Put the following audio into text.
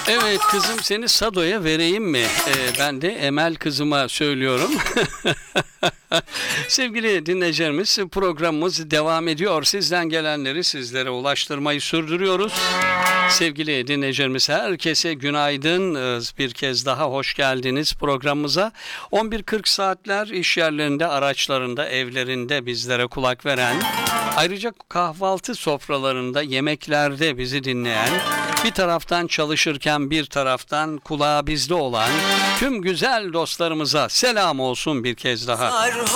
Evet kızım, seni Sado'ya vereyim mi? Ben de Emel kızıma söylüyorum. Sevgili dinleyicilerimiz, programımız devam ediyor. Sizden gelenleri sizlere ulaştırmayı sürdürüyoruz. Sevgili dinleyicilerimiz, herkese günaydın. Bir kez daha hoş geldiniz programımıza. 11.40 saatler iş yerlerinde, araçlarında, evlerinde bizlere kulak veren, ayrıca kahvaltı sofralarında, yemeklerde bizi dinleyen, bir taraftan çalışırken bir taraftan kulağı bizde olan tüm güzel dostlarımıza selam olsun bir kez daha.